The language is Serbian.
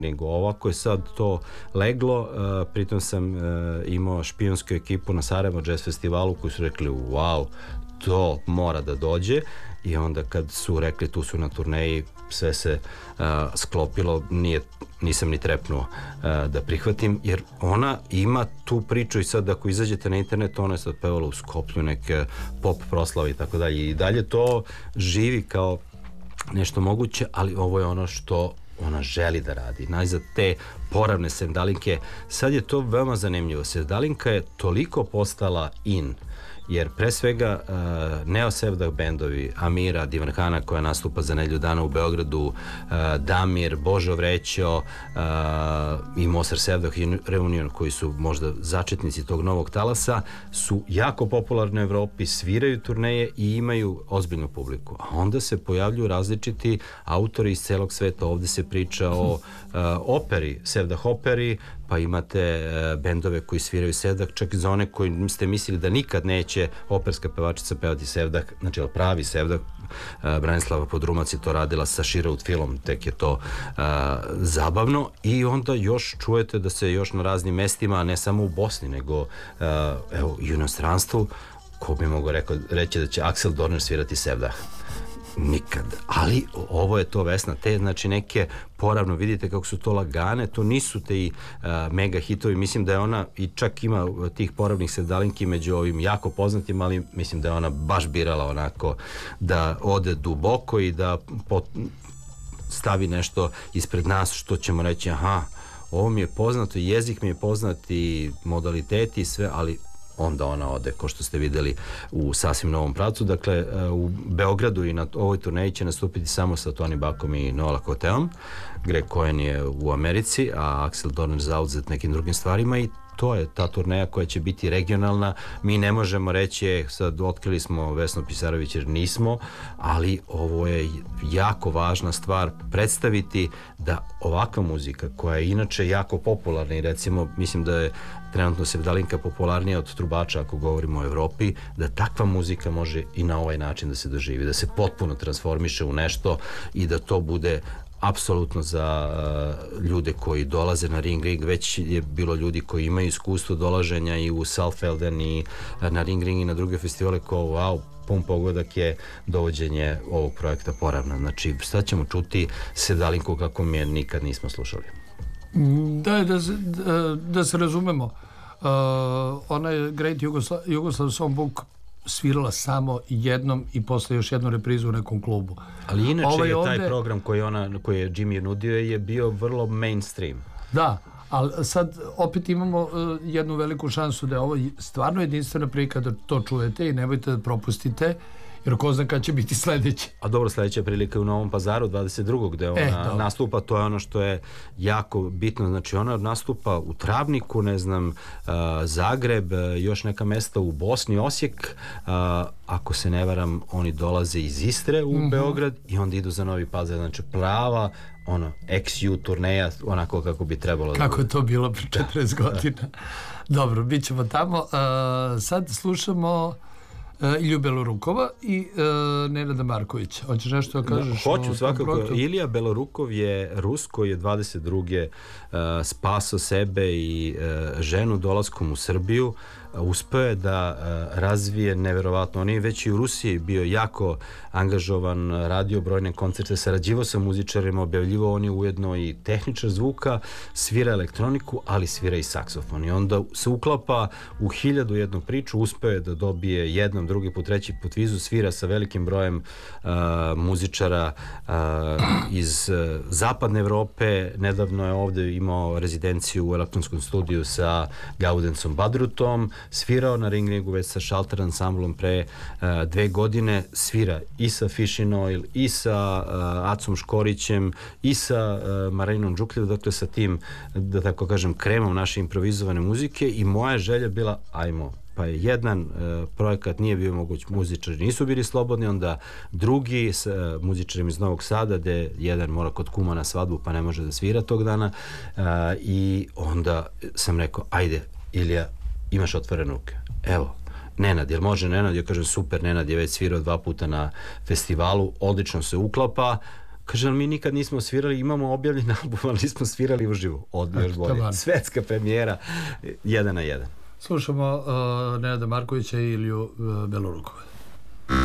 nego ovako je sad to leglo. Pritom sam imao špionsku ekipu na Sarajevo Jazz Festivalu koji su rekli wow, to mora da dođe, i onda kad su rekli tu su na turneji, sve se sklopilo, nisam ni trepnuo da prihvatim, jer ona ima tu priču. I sad ako izađete na internet, ona je sad pevala u Skoplju neke pop proslave i tako dalje, i dalje to živi kao nešto moguće, ali ovo je ono što ona želi da radi. Najzad te poravne sevdalinke, sad je to veoma zanimljivo. Sevdalinka je toliko postala in, jer pre svega neo-sevdah bendovi, Amira Divanhana koja nastupa za nedelju dana u Beogradu, Damir, Božo Vrećo i Mosar Sevdah i Reunion, koji su možda začetnici tog novog talasa, su jako popularni u Evropi, sviraju turneje i imaju ozbiljnu publiku. A onda se pojavljuju različiti autori iz celog sveta. Ovde se priča o operi, Sevdah operi, pa imate bendove koji sviraju sevdah, čak i za one koji ste mislili da nikad neće operska pevačica pevati sevdah, znači pravi sevdah. Branislava Podrumac je to radila sa Širaut filmom, tek je to zabavno. I onda još čujete da se još na raznim mestima, ne samo u Bosni, nego evo i u inostranstvu, ko bi mogao reći da će Axel Dorner svirati sevdah? Nikad. Ali ovo je to, Vesna, te znači neke poravno, vidite kako su to lagane, to nisu te i mega hitovi. Mislim da je ona, i čak ima tih poravnih sevdalinki među ovim jako poznatim, ali mislim da je ona baš birala onako da ode duboko i da stavi nešto ispred nas što ćemo reći, aha, ovo mi je poznato, jezik mi je poznat i modaliteti i sve, ali onda ona ode, ko što ste videli, u sasvim novom pravcu. Dakle, u Beogradu i na ovoj turneji će nastupiti samo sa Tony Bakom i Noa Lakoteom. Greg Cohen je u Americi, a Axel Dorner zauzet nekim drugim stvarima, i to je ta turneja koja će biti regionalna. Mi ne možemo reći, sad otkrili smo Vesnu Pisarović, jer nismo, ali ovo je jako važna stvar, predstaviti da ovakva muzika, koja je inače jako popularna, i recimo, mislim da je trenutno sevdalinka popularnija od trubača ako govorimo o Evropi, da takva muzika može i na ovaj način da se doživi, da se potpuno transformiše u nešto i da to bude apsolutno za ljude koji dolaze na Ring Ring. Već je bilo ljudi koji imaju iskustvo dolaženja i u Salfelden i na Ring Ring i na druge festivale, kao wow, pun pogodak je dovođenje ovog projekta Poravna. Znači, sad ćemo čuti sevdalinku kako mi je nikad nismo slušali. Da se razumemo, ona je Great Yugoslav Songbook svirala samo jednom i posle još jednu reprizu u nekom klubu. Ali inače je taj program koji je Jimmy nudio je bio vrlo mainstream. Da, ali sad opet imamo jednu veliku šansu da je ovo stvarno jedinstvena prilika da to čujete i nemojte da propustite, jer ko zna kad će biti sledeće. A dobro, sledeća prilika je u Novom Pazaru 22. gde ona nastupa, to je ono što je jako bitno. Znači ona nastupa u Travniku, ne znam, Zagreb, još neka mesta u Bosni, Osijek, ako se ne varam, oni dolaze iz Istre u Beograd i onda idu za Novi Pazar. Znači prava XU turneja, onako kako bi trebalo. Kako je to bilo pre 40 godina. Dobro, bit ćemo tamo. Sad slušamo Iliju Belorukova i Nenada Markovića. Hoćeš nešto da kažeš? Hoću, svakako. Ilija Belorukov je Rus koji je 22. spasao sebe i ženu dolaskom u Srbiju. Uspeo je da razvije neverovatno. On je već i u Rusiji bio jako angažovan, radio brojne koncerte, sarađivao sa muzičarima, objavljivao, on je ujedno i tehničar zvuka, svira elektroniku, ali svira i saksofon. I onda se uklapa u 1001 priču, uspeo je da dobije jednom, drugi put, treći put vizu, svira sa velikim brojem muzičara iz zapadne Evrope. Nedavno je ovde imao rezidenciju u elektronskom studiju sa Gaudensom Badrutom, svirao na Ring Ringu već sa Šalter ansamblom pre 2 godine, svira i sa Fishin Oil, i sa Acom Škorićem, i sa Marinom Đukljev, dakle sa tim, da tako kažem, kremom naše improvizovane muzike. I moja želja bila, ajmo, pa je jedan projekat nije bio moguć, muzičari nisu bili slobodni, onda drugi s muzičarima iz Novog Sada, gde jedan mora kod kuma na svadbu pa ne može da svira tog dana, i onda sam rekao, ajde Ilija, imaš otvorene ruke, evo Nenad, jel može Nenad? Ja kažem super, Nenad je već svirao 2 puta na festivalu, odlično se uklapa. Kaže, ali mi nikad nismo svirali, imamo objavljen album, ali nismo svirali uživo. Još bolje. Svetska premijera, 1:1. Slušamo Nenada Markovića i Iliju Belorukova.